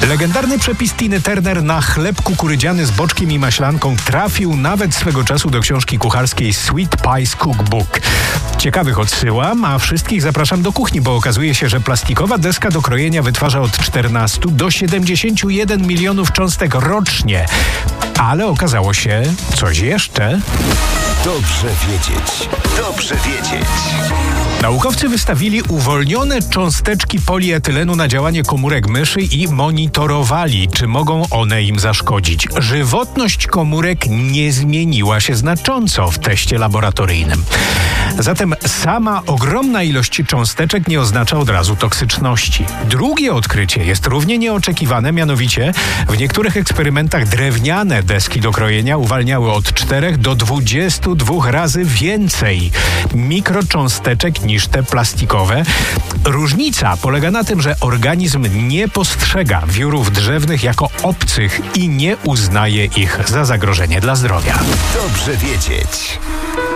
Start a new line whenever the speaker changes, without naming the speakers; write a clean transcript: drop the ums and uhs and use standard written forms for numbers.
Legendarny przepis Tiny Turner na chleb kukurydziany z boczkiem i maślanką trafił nawet swego czasu do książki kucharskiej Sweet Pies Cookbook. Ciekawych odsyłam, a wszystkich zapraszam do kuchni, bo okazuje się, że plastikowa deska do krojenia wytwarza od 14 do 71 milionów cząstek rocznie. Ale okazało się coś jeszcze.
Dobrze wiedzieć. Dobrze wiedzieć.
Naukowcy wystawili uwolnione cząsteczki polietylenu na działanie komórek myszy i monitorowali, czy mogą one im zaszkodzić. Żywotność komórek nie zmieniła się znacząco w teście laboratoryjnym. Zatem sama ogromna ilość cząsteczek nie oznacza od razu toksyczności. Drugie odkrycie jest równie nieoczekiwane, mianowicie w niektórych eksperymentach drewniane deski do krojenia uwalniały od 4 do 22 razy więcej mikrocząsteczek niż te plastikowe. Różnica polega na tym, że organizm nie postrzega wiórów drzewnych jako obcych i nie uznaje ich za zagrożenie dla zdrowia.
Dobrze wiedzieć.